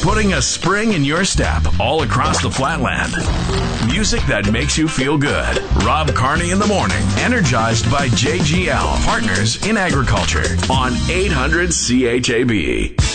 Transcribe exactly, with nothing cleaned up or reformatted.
putting a spring in your step all across the flatland. Music that makes you feel good. Rob Carney in the morning, energized by J G L, Partners in Agriculture, on eight hundred C H A B.